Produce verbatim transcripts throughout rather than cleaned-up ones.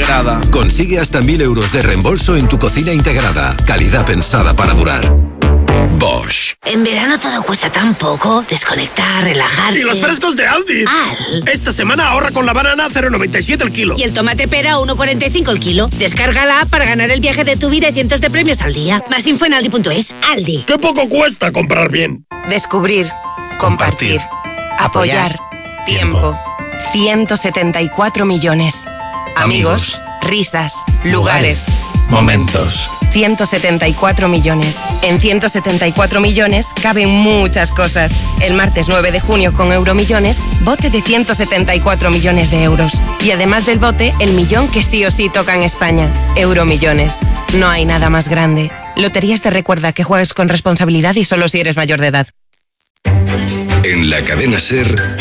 integrada. Consigue hasta mil euros de reembolso en tu cocina integrada. Calidad pensada para durar. Bosch. En verano todo cuesta tan poco. Desconectar, relajarse. ¡Y los frescos de Aldi! Al. Esta semana ahorra con la banana cero coma noventa y siete el kilo. Y el tomate pera uno coma cuarenta y cinco el kilo. Descarga la app para ganar el viaje de tu vida y cientos de premios al día. Más info en aldi punto es. Aldi. ¡Qué poco cuesta comprar bien! Descubrir. Compartir. Apoyar. Tiempo. ciento setenta y cuatro millones. Amigos. Risas. Lugares. Momentos. ciento setenta y cuatro millones. En ciento setenta y cuatro millones caben muchas cosas. El martes nueve de junio con Euromillones, bote de ciento setenta y cuatro millones de euros. Y además del bote, el millón que sí o sí toca en España. Euromillones. No hay nada más grande. Loterías te recuerda que juegues con responsabilidad y solo si eres mayor de edad. En la cadena SER,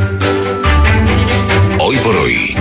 Hoy por Hoy,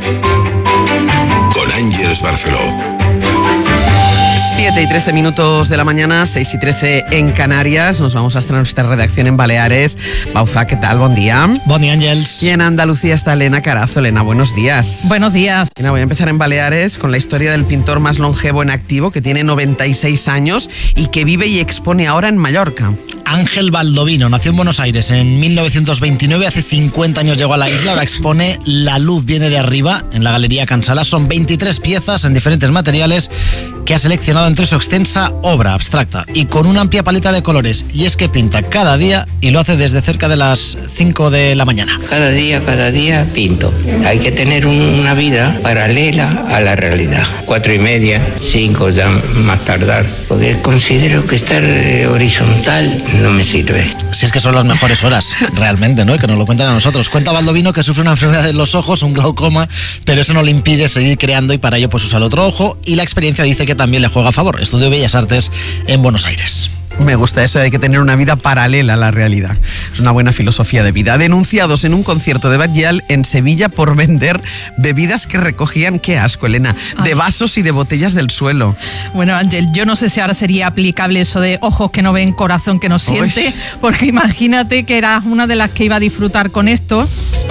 con Ángeles Barceló. siete y trece minutos de la mañana, seis y trece en Canarias. Nos vamos hasta nuestra redacción en Baleares. Bauza, ¿qué tal? Buen día. Buen día, Ángels. Y en Andalucía está Elena Carazo. Elena, buenos días. Buenos días. Elena, voy a empezar en Baleares con la historia del pintor más longevo en activo, que tiene noventa y seis años y que vive y expone ahora en Mallorca. Ángel Baldovino nació en Buenos Aires en mil novecientos veintinueve, hace cincuenta años llegó a la isla, ahora expone La luz viene de arriba en la Galería Cansala. Son veintitrés piezas en diferentes materiales que ha seleccionado entre su extensa obra abstracta y con una amplia paleta de colores. Y es que pinta cada día y lo hace desde cerca de las cinco de la mañana. Cada día, cada día pinto. Hay que tener un, una vida paralela a la realidad. Cuatro y media, cinco ya más tardar. Porque considero que estar eh, horizontal no me sirve. Si es que son las mejores horas, realmente, ¿no? Y que nos lo cuentan a nosotros. Cuenta Baldovino que sufre una enfermedad de los ojos, un glaucoma, pero eso no le impide seguir creando y para ello pues usa el otro ojo y la experiencia dice que también le juega a favor. Estudió Bellas Artes en Buenos Aires. Me gusta eso de que tener una vida paralela a la realidad. Es una buena filosofía de vida. Denunciados en un concierto de Batllal en Sevilla por vender bebidas que recogían, qué asco, Elena, de Ay. vasos y de botellas del suelo. Bueno, Ángel, yo no sé si ahora sería aplicable eso de ojos que no ven, corazón que no siente, Uy. porque imagínate que eras una de las que iba a disfrutar con esto.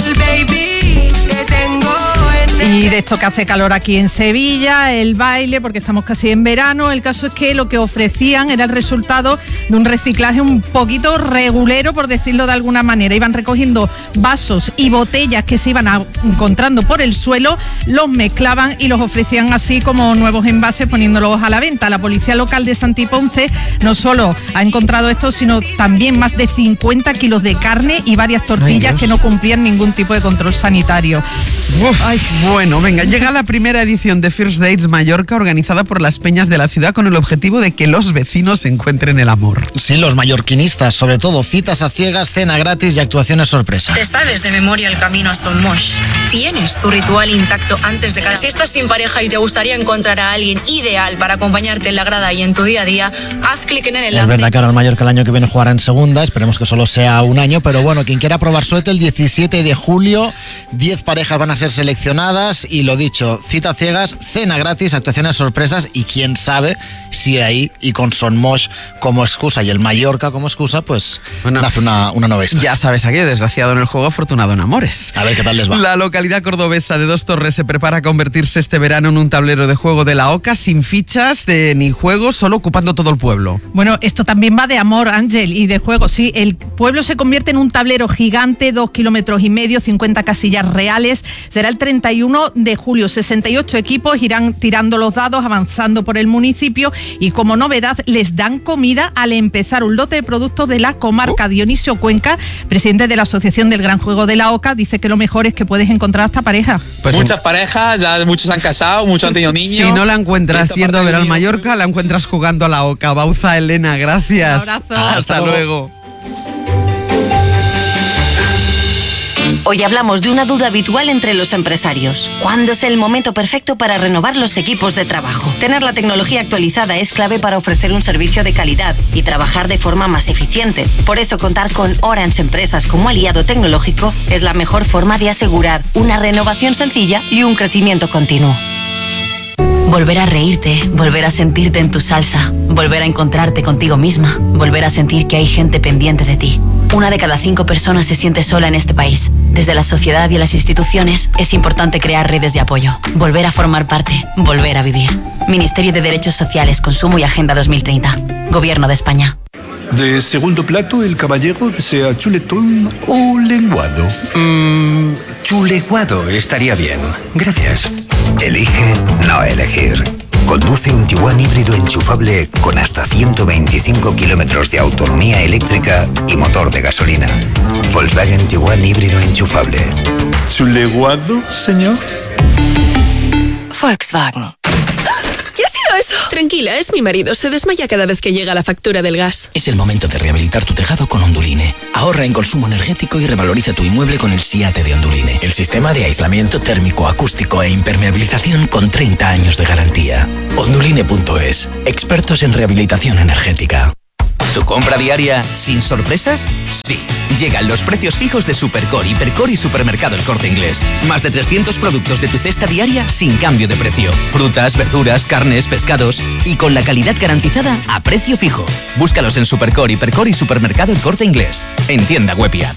Y de esto que hace calor aquí en Sevilla, el baile, porque estamos casi en verano. El caso es que lo que ofrecían era el resultado de un reciclaje un poquito regulero, por decirlo de alguna manera. Iban recogiendo vasos y botellas que se iban a, encontrando por el suelo, los mezclaban y los ofrecían así como nuevos envases, poniéndolos a la venta. La policía local de Santiponce no solo ha encontrado esto, sino también más de cincuenta kilos de carne y varias tortillas que no cumplían ningún tipo de control sanitario. Uf, Ay. Bueno, venga, llega la primera edición de First Dates Mallorca, organizada por las peñas de la ciudad con el objetivo de que los vecinos encuentren el amor. Sí, los mallorquinistas, sobre todo citas a ciegas, cena gratis y actuaciones sorpresa. Te sabes de memoria el camino hasta un mosh. ¿Tienes tu ritual intacto antes de cada... Si estás sin pareja y te gustaría encontrar a alguien ideal para acompañarte en la grada y en tu día a día, haz clic en el enlace. Es verdad que ahora el Mallorca el año que viene jugará en segunda, esperemos que solo sea un año, pero bueno, quien quiera probar suerte el diecisiete de julio, diez parejas van a ser seleccionadas y lo dicho, cita ciegas, cena gratis, actuaciones sorpresas y quién sabe si de ahí y con Son Mosh como excusa y el Mallorca como excusa, pues bueno, nace una, una nueva historia. Ya sabes, aquello desgraciado en el juego, afortunado en amores. A ver qué tal les va. La localidad cordobesa de Dos Torres se prepara a convertirse este verano en un tablero de juego de la OCA sin fichas de, ni juegos, solo ocupando todo el pueblo. Bueno, esto también va de amor, Ángel, y de juego. Sí, el pueblo se convierte en un tablero gigante, dos kilómetros y medio, cincuenta casillas reales. Será el treinta y uno de julio. sesenta y ocho equipos irán tirando los dados, avanzando por el municipio y como novedad les dan comida al empezar. Un lote de productos de la comarca. Dionisio Cuenca, presidente de la Asociación del Gran Juego de la OCA, dice que lo mejor es que puedes encontrar hasta pareja. Pues muchas en... parejas, ya muchos se han casado, muchos han tenido niños. Si no la encuentras yendo a ver al Mallorca, la encuentras jugando a la OCA. Bauza, Elena, gracias. Un abrazo. Hasta, Hasta luego. luego. Hoy hablamos de una duda habitual entre los empresarios. ¿Cuándo es el momento perfecto para renovar los equipos de trabajo? Tener la tecnología actualizada es clave para ofrecer un servicio de calidad y trabajar de forma más eficiente. Por eso contar con Orange Empresas como aliado tecnológico es la mejor forma de asegurar una renovación sencilla y un crecimiento continuo. Volver a reírte, volver a sentirte en tu salsa, volver a encontrarte contigo misma, volver a sentir que hay gente pendiente de ti. Una de cada cinco personas se siente sola en este país. Desde la sociedad y las instituciones es importante crear redes de apoyo, volver a formar parte, volver a vivir. Ministerio de Derechos Sociales, Consumo y Agenda dos mil treinta. Gobierno de España. De segundo plato, el caballero desea chuletón o lenguado. Mmm, chuleguado estaría bien. Gracias. Elige no elegir. Conduce un Tiguan híbrido enchufable con hasta ciento veinticinco kilómetros de autonomía eléctrica y motor de gasolina. Volkswagen Tiguan híbrido enchufable. ¿Chuleguado, señor? Volkswagen. ¿Qué ha sido eso? Tranquila, es mi marido. Se desmaya cada vez que llega la factura del gas. Es el momento de rehabilitar tu tejado con Onduline. Ahorra en consumo energético y revaloriza tu inmueble con el SIATE de Onduline. El sistema de aislamiento térmico, acústico e impermeabilización con treinta años de garantía. Onduline punto es. Expertos en rehabilitación energética. ¿Tu compra diaria sin sorpresas? Sí. Llegan los precios fijos de Supercore, Hipercore y Supermercado El Corte Inglés. Más de trescientos productos de tu cesta diaria sin cambio de precio. Frutas, verduras, carnes, pescados y con la calidad garantizada a precio fijo. Búscalos en Supercore, Hipercore y Supermercado El Corte Inglés. En tienda web y app.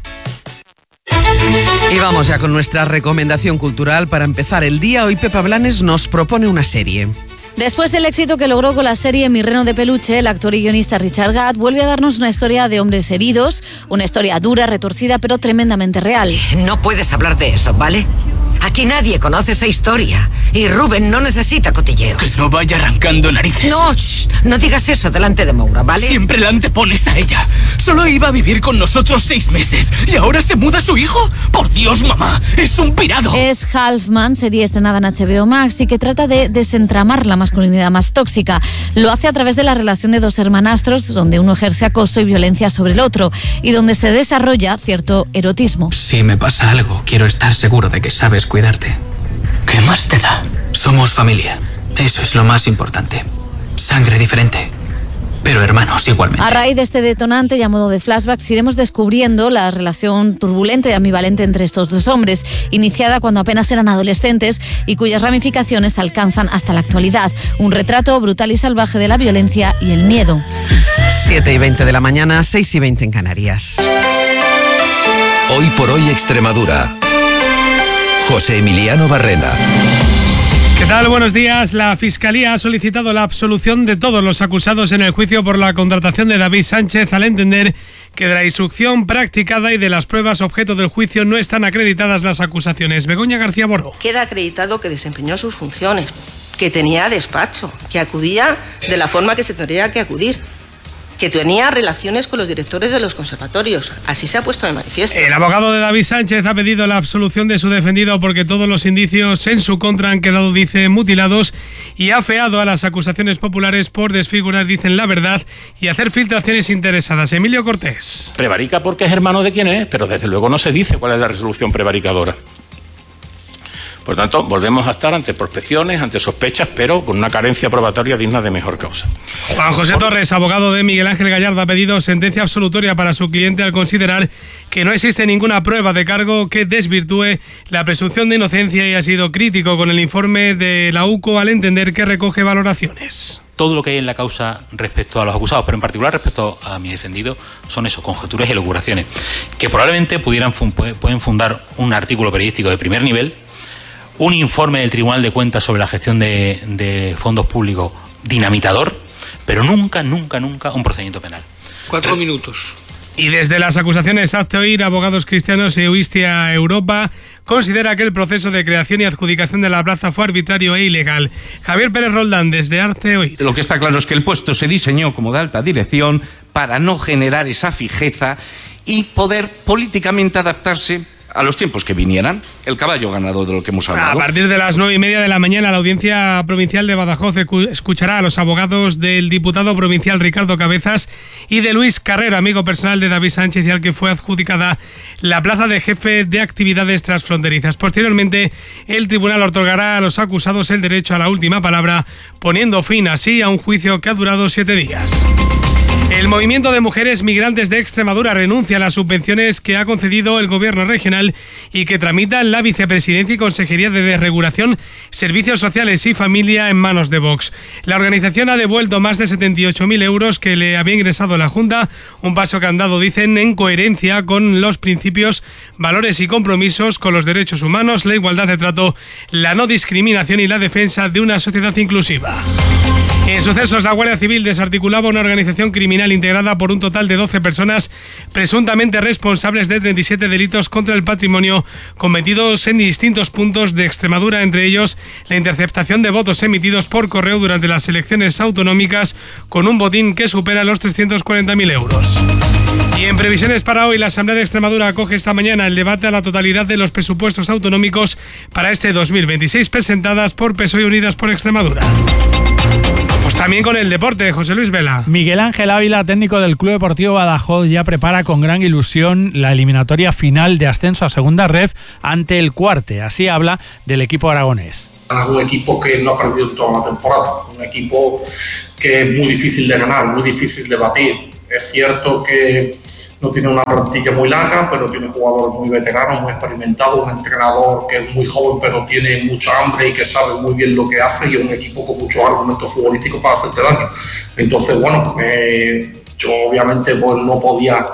Y vamos ya con nuestra recomendación cultural para empezar el día. Hoy Pepa Blanes nos propone una serie. Después del éxito que logró con la serie Mi reno de peluche, el actor y guionista Richard Gadd vuelve a darnos una historia de hombres heridos, una historia dura, retorcida, pero tremendamente real. No puedes hablar de eso, ¿vale? Aquí nadie conoce esa historia y Rubén no necesita cotilleos. Que no vaya arrancando narices. No, shh, no digas eso delante de Moura, ¿vale? Siempre la antepones a ella. Solo iba a vivir con nosotros seis meses y ahora se muda su hijo. Por Dios, mamá, es un pirado. Es Halfman, serie estrenada en H B O Max y que trata de desentramar la masculinidad más tóxica. Lo hace a través de la relación de dos hermanastros, donde uno ejerce acoso y violencia sobre el otro y donde se desarrolla cierto erotismo. Si me pasa algo, quiero estar seguro de que sabes cuidarte. ¿Qué más te da? Somos familia. Eso es lo más importante. Sangre diferente, pero hermanos igualmente. A raíz de este detonante y a modo de flashbacks iremos descubriendo la relación turbulenta y ambivalente entre estos dos hombres, iniciada cuando apenas eran adolescentes y cuyas ramificaciones alcanzan hasta la actualidad. Un retrato brutal y salvaje de la violencia y el miedo. siete y veinte de la mañana, seis y veinte en Canarias. Hoy por hoy Extremadura. José Emiliano Barrena. ¿Qué tal? Buenos días. La Fiscalía ha solicitado la absolución de todos los acusados en el juicio por la contratación de David Sánchez, al entender que de la instrucción practicada y de las pruebas objeto del juicio no están acreditadas las acusaciones. Begoña García Boró. Queda acreditado que desempeñó sus funciones, que tenía despacho, que acudía de la forma que se tendría que acudir, que tenía relaciones con los directores de los conservatorios. Así se ha puesto de manifiesto. El abogado de David Sánchez ha pedido la absolución de su defendido porque todos los indicios en su contra han quedado, dice, mutilados, y ha afeado a las acusaciones populares por desfigurar, dicen, la verdad y hacer filtraciones interesadas. Emilio Cortés. Prevarica porque es hermano de quien es, pero desde luego no se dice cuál es la resolución prevaricadora. Por tanto, volvemos a estar ante prospecciones, ante sospechas, pero con una carencia probatoria digna de mejor causa. Juan José Torres, abogado de Miguel Ángel Gallardo, ha pedido sentencia absolutoria para su cliente al considerar que no existe ninguna prueba de cargo que desvirtúe la presunción de inocencia y ha sido crítico con el informe de la U C O al entender que recoge valoraciones. Todo lo que hay en la causa respecto a los acusados, pero en particular respecto a mi defendido, son eso, conjeturas y elucubraciones, que probablemente pudieran pueden fundar un artículo periodístico de primer nivel, un informe del Tribunal de Cuentas sobre la gestión de, de fondos públicos dinamitador, pero nunca, nunca, nunca un procedimiento penal. Cuatro minutos. Y desde las acusaciones Hazte Oír, Abogados Cristianos y Euistia Europa considera que el proceso de creación y adjudicación de la plaza fue arbitrario e ilegal. Javier Pérez Roldán, desde Hazte Oír. Lo que está claro es que el puesto se diseñó como de alta dirección para no generar esa fijeza y poder políticamente adaptarse a los tiempos que vinieran. El caballo ganador de lo que hemos hablado. A partir de las nueve y media de la mañana, la Audiencia Provincial de Badajoz escuchará a los abogados del diputado provincial Ricardo Cabezas y de Luis Carrero, amigo personal de David Sánchez y al que fue adjudicada la plaza de jefe de actividades transfronterizas. Posteriormente, el tribunal otorgará a los acusados el derecho a la última palabra, poniendo fin así a un juicio que ha durado siete días. El movimiento de mujeres migrantes de Extremadura renuncia a las subvenciones que ha concedido el gobierno regional y que tramitan la Vicepresidencia y Consejería de Desregulación, Servicios Sociales y Familia en manos de Vox. La organización ha devuelto más de setenta y ocho mil euros que le había ingresado la Junta, un paso que han dado, dicen, en coherencia con los principios, valores y compromisos con los derechos humanos, la igualdad de trato, la no discriminación y la defensa de una sociedad inclusiva. En sucesos, la Guardia Civil desarticulaba una organización criminal integrada por un total de doce personas presuntamente responsables de treinta y siete delitos contra el patrimonio cometidos en distintos puntos de Extremadura, entre ellos la interceptación de votos emitidos por correo durante las elecciones autonómicas con un botín que supera los trescientos cuarenta mil euros. Y en previsiones para hoy, la Asamblea de Extremadura acoge esta mañana el debate a la totalidad de los presupuestos autonómicos para este dos mil veintiséis presentadas por P S O E y Unidas por Extremadura. Pues también con el deporte, José Luis Vela. Miguel Ángel Ávila, técnico del Club Deportivo Badajoz, ya prepara con gran ilusión la eliminatoria final de ascenso a Segunda Ref ante el Cuarte. Así habla del equipo aragonés. Un equipo que no ha perdido toda la temporada, un equipo que es muy difícil de ganar, muy difícil de batir. Es cierto que no tiene una plantilla muy larga, pero tiene jugadores muy veteranos, muy experimentados, un entrenador que es muy joven pero tiene mucha hambre y que sabe muy bien lo que hace, y es un equipo con muchos argumentos futbolísticos para hacerte daño. Entonces, bueno, eh, yo obviamente pues, no podía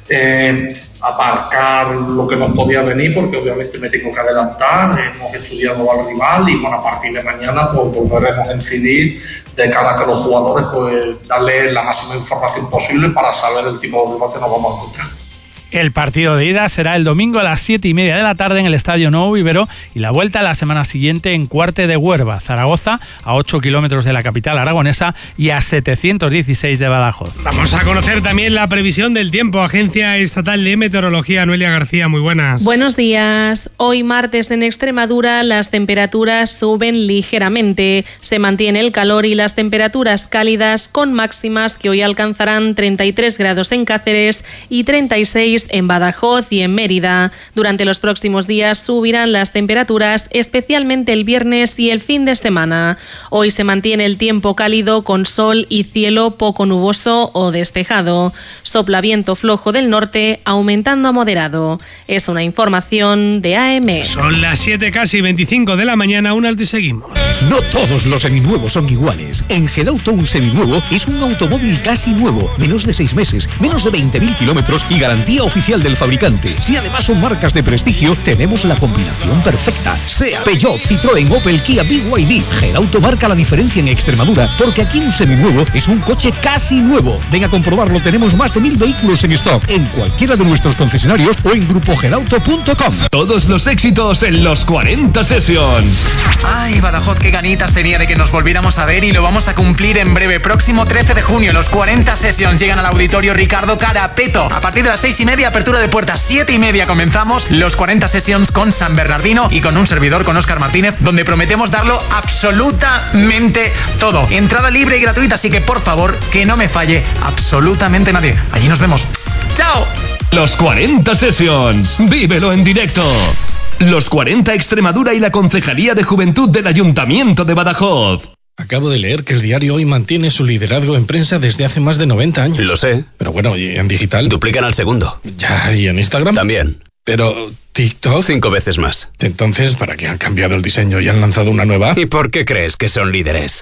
eh, aparcar lo que nos podía venir, porque obviamente me tengo que adelantar, hemos estudiado al rival y bueno, a partir de mañana pues volveremos a incidir de cara a que los jugadores pues darle la máxima información posible para saber el tipo de rival que nos vamos a encontrar. El partido de ida será el domingo a las siete y media de la tarde en el Estadio Nuevo Vivero y la vuelta la semana siguiente en Cuarte de Huerva, Zaragoza, a ocho kilómetros de la capital aragonesa y a setecientos dieciséis de Badajoz. Vamos a conocer también la previsión del tiempo. Agencia Estatal de Meteorología, Noelia García, muy buenas. Buenos días. Hoy martes en Extremadura las temperaturas suben ligeramente. Se mantiene el calor y las temperaturas cálidas con máximas que hoy alcanzarán treinta y tres grados en Cáceres y treinta y seis en Badajoz y en Mérida. Durante los próximos días subirán las temperaturas, especialmente el viernes y el fin de semana. Hoy se mantiene el tiempo cálido con sol y cielo poco nuboso o despejado. Sopla viento flojo del norte, aumentando a moderado. Es una información de A M. Son las siete casi veinticinco de la mañana, un alto y seguimos. No todos los seminuevos son iguales. En Gedauto un seminuevo es un automóvil casi nuevo, menos de seis meses, menos de veinte mil kilómetros y garantía oficial del fabricante. Si además son marcas de prestigio, tenemos la combinación perfecta. Sea Peugeot, Citroën, Opel, Kia, B Y D. Gedauto marca la diferencia en Extremadura, porque aquí un seminuevo es un coche casi nuevo. Ven a comprobarlo, tenemos más de mil vehículos en stock en cualquiera de nuestros concesionarios o en grupo gedauto punto com. Todos los éxitos en los cuarenta Sessions. Ay, Badajoz, qué ganitas tenía de que nos volviéramos a ver, y lo vamos a cumplir en breve. Próximo trece de junio, los cuarenta Sessions llegan al Auditorio Ricardo Carapeto. A partir de las seis y media, apertura de puertas, siete y media comenzamos los cuarenta Sessions con San Bernardino y con un servidor, con Óscar Martínez, donde prometemos darlo absolutamente todo. Entrada libre y gratuita, así que por favor, que no me falle absolutamente nadie. Allí nos vemos. ¡Chao! Los cuarenta Sessions. Vívelo en directo. Los cuarenta Extremadura y la Concejalía de Juventud del Ayuntamiento de Badajoz. Acabo de leer que el diario Hoy mantiene su liderazgo en prensa desde hace más de noventa años. Lo sé. Pero bueno, ¿y en digital? Duplican al segundo. Ya, ¿y en Instagram? También. Pero TikTok... Cinco veces más. Entonces, ¿para qué han cambiado el diseño y han lanzado una nueva? ¿Y por qué crees que son líderes?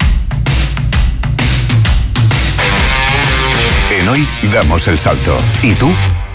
En Hoy damos el salto. ¿Y tú?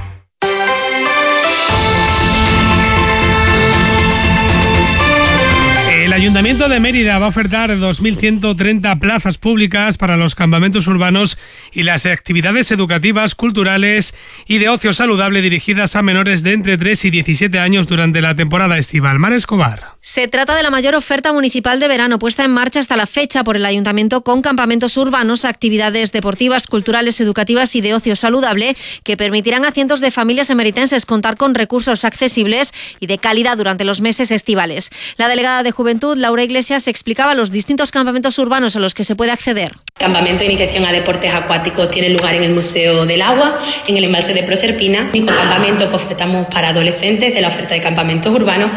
El Ayuntamiento de Mérida va a ofertar dos mil ciento treinta plazas públicas para los campamentos urbanos y las actividades educativas, culturales y de ocio saludable dirigidas a menores de entre tres y diecisiete años durante la temporada estival. Mar Escobar. Se trata de la mayor oferta municipal de verano puesta en marcha hasta la fecha por el Ayuntamiento, con campamentos urbanos, actividades deportivas, culturales, educativas y de ocio saludable que permitirán a cientos de familias emeritenses contar con recursos accesibles y de calidad durante los meses estivales. La delegada de Juventud, Laura Iglesias, explicaba los distintos campamentos urbanos a los que se puede acceder. Campamento de iniciación a deportes acuáticos tiene lugar en el Museo del Agua, en el embalse de Proserpina, y con campamento que ofertamos para adolescentes de la oferta de campamentos urbanos.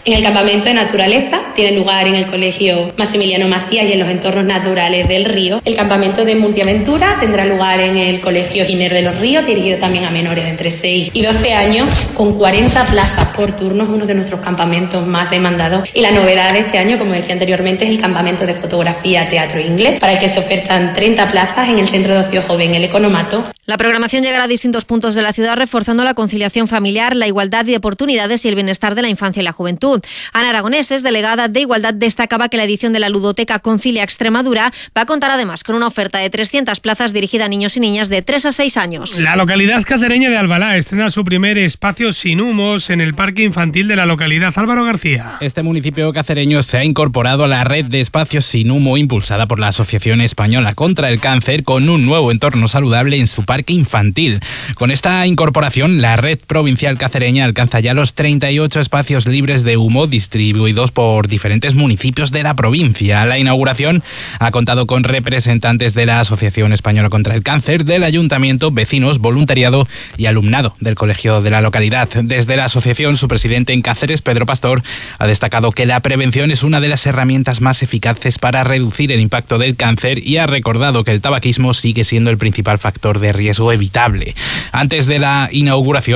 En el campamento de naturaleza tiene lugar en el Colegio Maximiliano Macías y en los entornos naturales del río. El campamento de multiaventura tendrá lugar en el Colegio Giner de los Ríos, dirigido también a menores de entre seis y doce años, con cuarenta plazas por turno, es uno de nuestros campamentos más demandados. Y la novedad de este año, como decía anteriormente, es el campamento de fotografía, teatro e inglés, para el que se ofertan treinta plazas en el Centro de Ocio Joven El Economato. La programación llegará a distintos puntos de la ciudad, reforzando la conciliación familiar, la igualdad de oportunidades y el bienestar de la infancia y la juventud. Ana Aragonés, es delegada de Igualdad, destacaba que la edición de la ludoteca Concilia Extremadura va a contar además con una oferta de trescientas plazas dirigida a niños y niñas de tres a seis años. La localidad cacereña de Albalá estrena su primer espacio sin humos en el parque infantil de la localidad. Álvaro García. Este municipio cacereño se ha incorporado a la red de espacios sin humo impulsada por la Asociación Española contra el Cáncer, con un nuevo entorno saludable en su parque infantil. Con esta incorporación, la red provincial cacereña alcanza ya los treinta y ocho espacios libres de humo distribuidos por diferentes municipios de la provincia. La inauguración ha contado con representantes de la Asociación Española contra el Cáncer, del Ayuntamiento, vecinos, voluntariado y alumnado del colegio de la localidad. Desde la asociación, su presidente en Cáceres, Pedro Pastor, ha destacado que la prevención es una de las herramientas más eficaces para reducir el impacto del cáncer y ha recordado que el tabaquismo sigue siendo el principal factor de riesgo evitable. Antes de la inauguración,